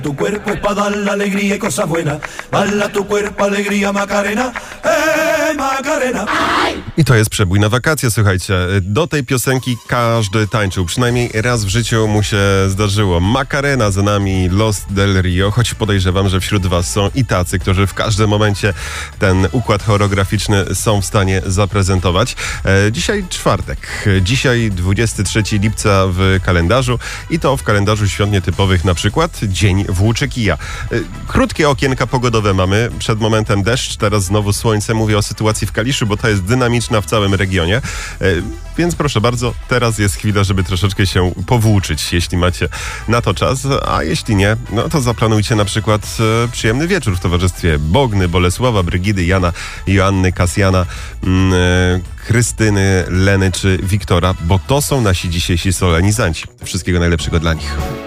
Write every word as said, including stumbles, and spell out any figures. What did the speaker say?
Tu cuerpo es pa' dar la alegría y cosas buenas. Bala tu cuerpo, alegría, Macarena. ¡Eh, Macarena! I to jest przebój na wakacje, słuchajcie. Do tej piosenki każdy tańczył. Przynajmniej raz w życiu mu się zdarzyło. Macarena, za nami Los del Rio. Choć podejrzewam, że wśród was są i tacy, którzy w każdym momencie ten układ choreograficzny są w stanie zaprezentować. E, dzisiaj czwartek. Dzisiaj dwudziestego trzeciego lipca w kalendarzu. I to w kalendarzu świąt nietypowych, na przykład Dzień Włóczykija. E, krótkie okienka pogodowe mamy. Przed momentem deszcz, teraz znowu słońce. Mówię o sytuacji w Kaliszu, bo to jest dynamiczna w całym regionie. E, więc proszę bardzo, teraz jest chwila, żeby troszeczkę się powłóczyć, jeśli macie na to czas, a jeśli nie, no to zaplanujcie na przykład e, przyjemny wieczór w towarzystwie Bogny, Bolesława, Brygidy, Jana, Joanny, Kasjana, mm, e, Krystyny, Leny czy Wiktora, bo to są nasi dzisiejsi solenizanci. Wszystkiego najlepszego dla nich.